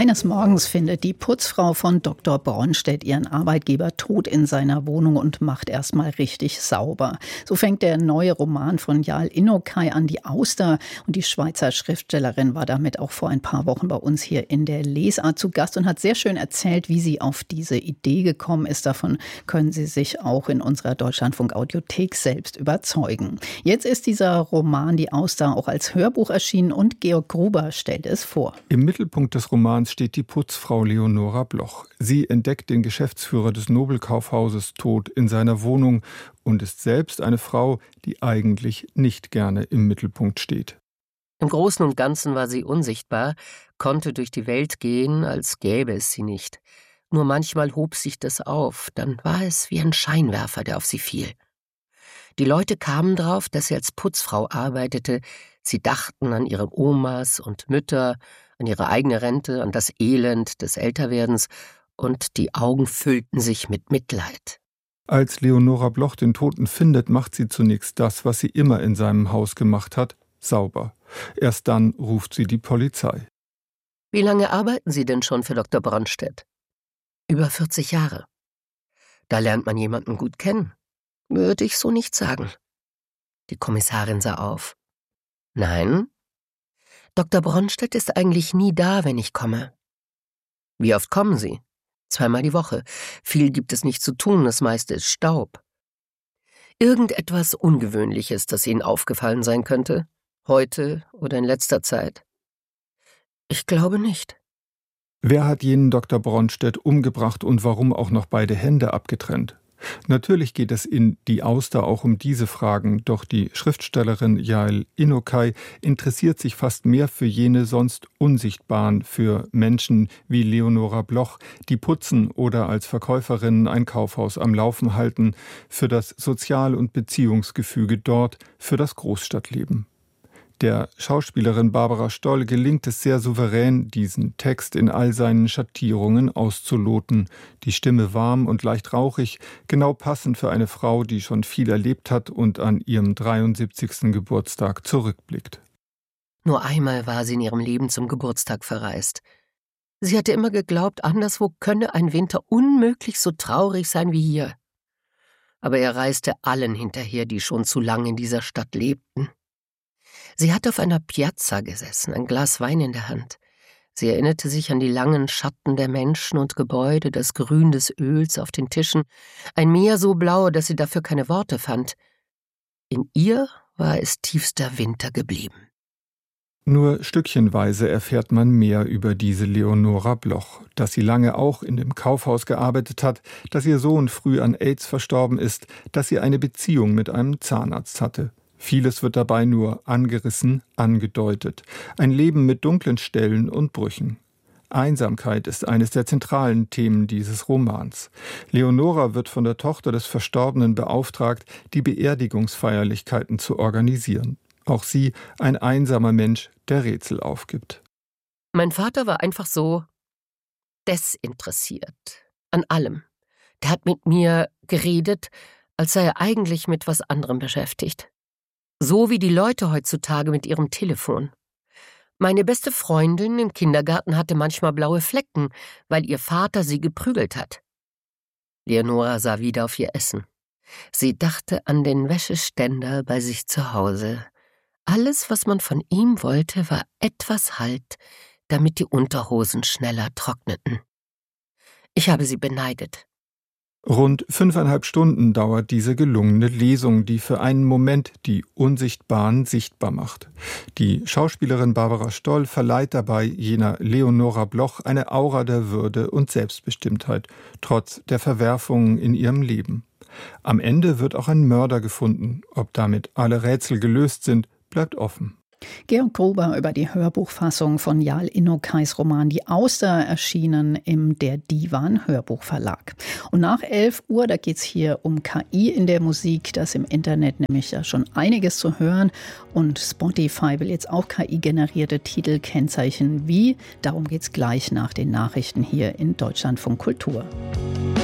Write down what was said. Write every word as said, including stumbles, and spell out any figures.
Eines Morgens findet die Putzfrau von Doktor Bronstedt ihren Arbeitgeber tot in seiner Wohnung und macht erstmal richtig sauber. So fängt der neue Roman von Jal Inokay an, Die Auster. Und die Schweizer Schriftstellerin war damit auch vor ein paar Wochen bei uns hier in der Lesart zu Gast und hat sehr schön erzählt, wie sie auf diese Idee gekommen ist. Davon können Sie sich auch in unserer Deutschlandfunk-Audiothek selbst überzeugen. Jetzt ist dieser Roman Die Auster auch als Hörbuch erschienen und Georg Gruber stellt es vor. Im Mittelpunkt des Romans steht die Putzfrau Leonora Bloch. Sie entdeckt den Geschäftsführer des Nobelkaufhauses tot in seiner Wohnung und ist selbst eine Frau, die eigentlich nicht gerne im Mittelpunkt steht. Im Großen und Ganzen war sie unsichtbar, konnte durch die Welt gehen, als gäbe es sie nicht. Nur manchmal hob sich das auf, dann war es wie ein Scheinwerfer, der auf sie fiel. Die Leute kamen drauf, dass sie als Putzfrau arbeitete. Sie dachten an ihre Omas und Mütter, an ihre eigene Rente, an das Elend des Älterwerdens, und die Augen füllten sich mit Mitleid. Als Leonora Bloch den Toten findet, macht sie zunächst das, was sie immer in seinem Haus gemacht hat, sauber. Erst dann ruft sie die Polizei. Wie lange arbeiten Sie denn schon für Doktor Bronstedt? Über vierzig Jahre. Da lernt man jemanden gut kennen. Würde ich so nicht sagen. Die Kommissarin sah auf. Nein? Doktor Bronstedt ist eigentlich nie da, wenn ich komme. Wie oft kommen Sie? Zweimal die Woche. Viel gibt es nicht zu tun, das meiste ist Staub. Irgendetwas Ungewöhnliches, das Ihnen aufgefallen sein könnte? Heute oder in letzter Zeit? Ich glaube nicht. Wer hat jenen Doktor Bronstedt umgebracht und warum auch noch beide Hände abgetrennt? Natürlich geht es in Die Auster auch um diese Fragen, doch die Schriftstellerin Jal Inokay interessiert sich fast mehr für jene sonst Unsichtbaren, für Menschen wie Leonora Bloch, die putzen oder als Verkäuferinnen ein Kaufhaus am Laufen halten, für das Sozial- und Beziehungsgefüge dort, für das Großstadtleben. Der Schauspielerin Barbara Stoll gelingt es sehr souverän, diesen Text in all seinen Schattierungen auszuloten. Die Stimme warm und leicht rauchig, genau passend für eine Frau, die schon viel erlebt hat und an ihrem dreiundsiebzigsten Geburtstag zurückblickt. Nur einmal war sie in ihrem Leben zum Geburtstag verreist. Sie hatte immer geglaubt, anderswo könne ein Winter unmöglich so traurig sein wie hier. Aber er reiste allen hinterher, die schon zu lange in dieser Stadt lebten. Sie hatte auf einer Piazza gesessen, ein Glas Wein in der Hand. Sie erinnerte sich an die langen Schatten der Menschen und Gebäude, das Grün des Öls auf den Tischen, ein Meer so blau, dass sie dafür keine Worte fand. In ihr war es tiefster Winter geblieben. Nur stückchenweise erfährt man mehr über diese Leonora Bloch, dass sie lange auch in dem Kaufhaus gearbeitet hat, dass ihr Sohn früh an AIDS verstorben ist, dass sie eine Beziehung mit einem Zahnarzt hatte. Vieles wird dabei nur angerissen, angedeutet. Ein Leben mit dunklen Stellen und Brüchen. Einsamkeit ist eines der zentralen Themen dieses Romans. Leonora wird von der Tochter des Verstorbenen beauftragt, die Beerdigungsfeierlichkeiten zu organisieren. Auch sie ein einsamer Mensch, der Rätsel aufgibt. Mein Vater war einfach so desinteressiert an allem. Der hat mit mir geredet, als sei er eigentlich mit was anderem beschäftigt. So wie die Leute heutzutage mit ihrem Telefon. Meine beste Freundin im Kindergarten hatte manchmal blaue Flecken, weil ihr Vater sie geprügelt hat. Leonora sah wieder auf ihr Essen. Sie dachte an den Wäscheständer bei sich zu Hause. Alles, was man von ihm wollte, war etwas Halt, damit die Unterhosen schneller trockneten. Ich habe sie beneidet. Rund fünfeinhalb Stunden dauert diese gelungene Lesung, die für einen Moment die Unsichtbaren sichtbar macht. Die Schauspielerin Barbara Stoll verleiht dabei jener Leonora Bloch eine Aura der Würde und Selbstbestimmtheit, trotz der Verwerfungen in ihrem Leben. Am Ende wird auch ein Mörder gefunden. Ob damit alle Rätsel gelöst sind, bleibt offen. Georg Gruber über die Hörbuchfassung von Jal Inokays Roman Die Auster, erschienen im Der Divan Hörbuchverlag. Und nach elf Uhr, da geht es hier um K I in der Musik, das im Internet nämlich ja schon einiges zu hören. Und Spotify will jetzt auch K I-generierte Titel kennzeichnen. Wie? Darum geht es gleich nach den Nachrichten hier in Deutschlandfunk Kultur.